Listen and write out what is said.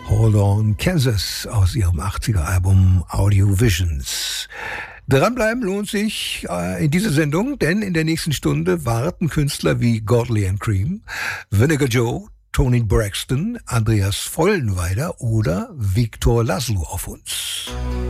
Hold On Kansas aus ihrem 80er-Album Audio Visions. Dranbleiben lohnt sich in dieser Sendung, denn in der nächsten Stunde warten Künstler wie Godley and Cream, Vinegar Joe, Toni Braxton, Andreas Vollenweider oder Viktor Laszlo auf uns.